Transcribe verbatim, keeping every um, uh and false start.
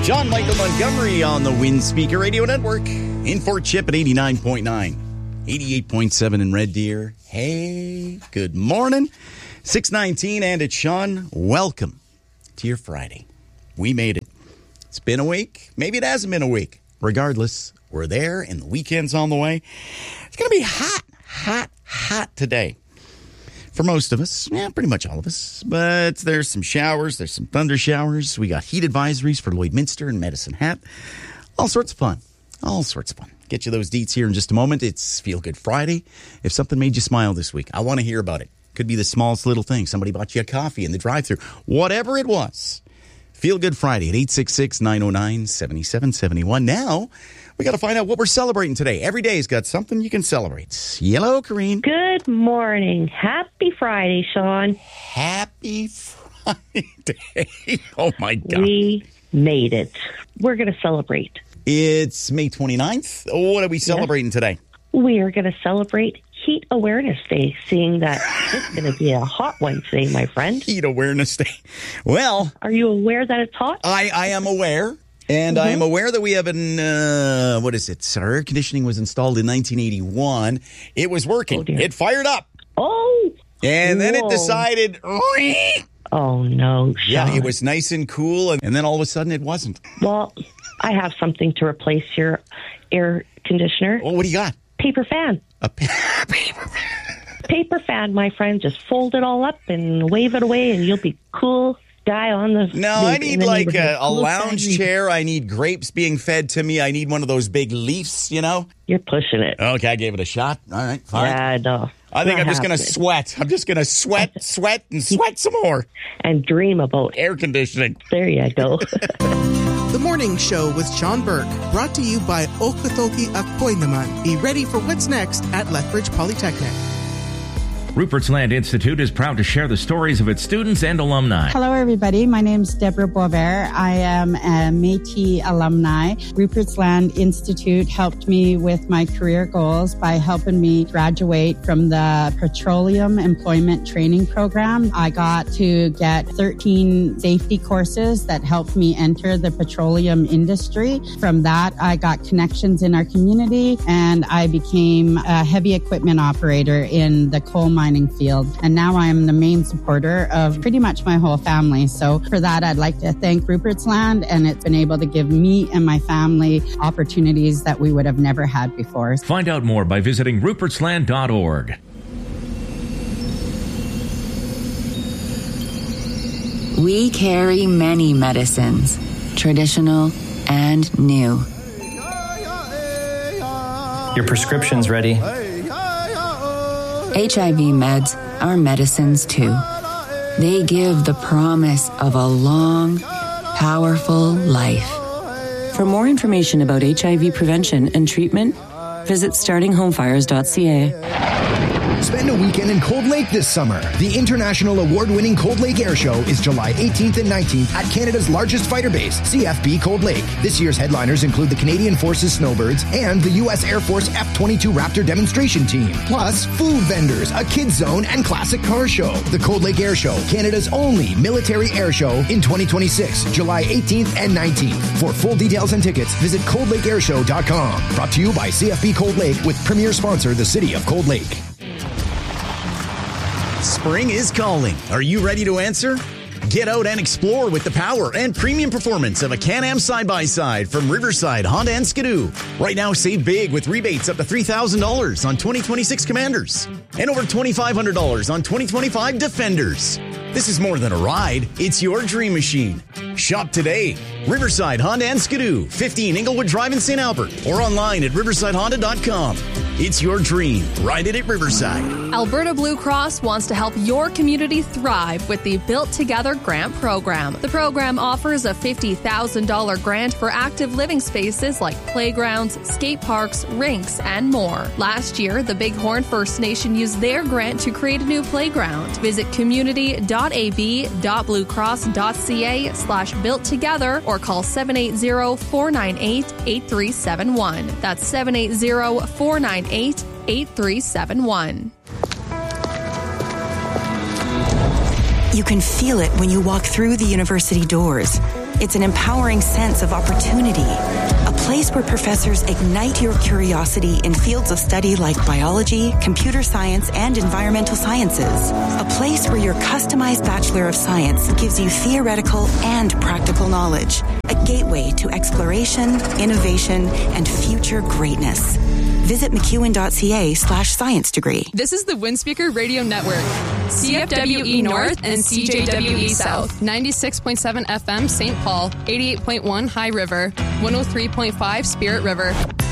John Michael Montgomery on the Wind Speaker Radio Network. In Fort Chip at eighty-nine point nine. eighty-eight point seven in Red Deer. Hey, good morning. six nineteen and it's Sean. Welcome to your Friday. We made it. It's been a week. Maybe it hasn't been a week. Regardless, we're there and the weekend's on the way. It's going to be hot, hot, hot today. For most of us, yeah, pretty much all of us. But there's some showers, there's some thunder showers. We got heat advisories for Lloydminster and Medicine Hat. All sorts of fun. All sorts of fun. Get you those deets here in just a moment. It's Feel Good Friday. If something made you smile this week, I want to hear about it. Could be the smallest little thing. Somebody bought you a coffee in the drive-thru. Whatever it was. Feel Good Friday at eight six six, nine oh nine, seven seven seven one. Now, we got to find out what we're celebrating today. Every day's got something you can celebrate. Hello, Corrine. Good morning. Happy Friday, Sean. Happy Friday. Oh, my God. We made it. We're going to celebrate. It's May twenty-ninth. What are we celebrating yes. today? We are going to celebrate Heat Awareness Day, seeing that it's going to be a hot one today, my friend. Heat Awareness Day. Well, are you aware that it's hot? I, I am aware. And mm-hmm. I am aware that we have an, uh, what is it? Our air conditioning was installed in nineteen eighty-one. It was working. Oh, it fired up. Oh. And then Whoa. it decided. Oh, no, Sean. Yeah, it was nice and cool. And then all of a sudden it wasn't. Well, I have something to replace your air conditioner. Well, what do you got? Paper fan. A pa- paper fan. Paper fan, my friend. Just fold it all up and wave it away, and you'll be cool guy on the. No, I need like a, a lounge chair. I need grapes being fed to me. I need one of those big leaves, you know? You're pushing it. Okay, I gave it a shot. All right, fine. Yeah, no. I think I'm just going to sweat. I'm just going to sweat, sweat, and sweat some more. And dream about air conditioning. There you go. The Morning Show with Sean Burke, brought to you by Okotoki Akoy Naman. Be ready for what's next at Lethbridge Polytechnic. Rupert's Land Institute is proud to share the stories of its students and alumni. Hello, everybody. My name is Deborah Boisvert. I am a Métis alumni. Rupert's Land Institute helped me with my career goals by helping me graduate from the Petroleum Employment Training Program. I got to get thirteen safety courses that helped me enter the petroleum industry. From that, I got connections in our community, and I became a heavy equipment operator in the coal mine field. And now I am the main supporter of pretty much my whole family. So for that, I'd like to thank Rupert's Land, and it's been able to give me and my family opportunities that we would have never had before. Find out more by visiting ruperts land dot org. We carry many medicines, traditional and new. Your prescription's ready. H I V meds are medicines too. They give the promise of a long, powerful life. For more information about H I V prevention and treatment, visit starting home fires dot c a. Spend a weekend in Cold Lake this summer. The international award-winning Cold Lake Air Show is July eighteenth and nineteenth at Canada's largest fighter base, C F B Cold Lake. This year's headliners include the Canadian Forces Snowbirds and the U S Air Force F twenty-two Raptor demonstration team. Plus, food vendors, a kids zone, and classic car show. The Cold Lake Air Show, Canada's only military air show in twenty twenty-six, July eighteenth and nineteenth. For full details and tickets, visit cold lake air show dot com. Brought to you by C F B Cold Lake with premier sponsor, the City of Cold Lake. Spring is calling. Are you ready to answer? Get out and explore with the power and premium performance of a Can-Am side-by-side from Riverside Honda and Skidoo. Right now, save big with rebates up to three thousand dollars on twenty twenty-six Commanders and over twenty-five hundred dollars on twenty twenty-five Defenders. This is more than a ride. It's your dream machine. Shop today. Riverside Honda and Skidoo, fifteen Inglewood Drive in Saint Albert, or online at riverside honda dot com. It's your dream. Ride it at Riverside. Alberta Blue Cross wants to help your community thrive with the Built Together Grant Program. The program offers a fifty thousand dollars grant for active living spaces like playgrounds, skate parks, rinks, and more. Last year, the Bighorn First Nation used their grant to create a new playground. Visit community dot a b dot blue cross dot c a slash built together or call seven eight zero, four nine eight, eight three seven one. That's seven eight zero, four nine eight, eight three seven one. You can feel it when you walk through the university doors. It's an empowering sense of opportunity. A place where professors ignite your curiosity in fields of study like biology, computer science, and environmental sciences. A place where your customized Bachelor of Science gives you theoretical and practical knowledge. A gateway to exploration, innovation, and future greatness. Visit mcewen.ca slash science degree. This is the Windspeaker Radio Network. C F W E North and C J W E South. ninety-six point seven F M Saint Paul. eighty-eight point one High River. one oh three point five Spirit River.